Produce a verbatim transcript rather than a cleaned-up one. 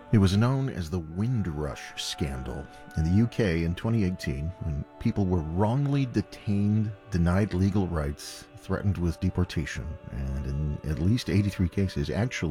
It was known as the Windrush Scandal in the U K in twenty eighteen when people were wrongly detained, denied legal rights, threatened with deportation, and in at least eighty-three cases actually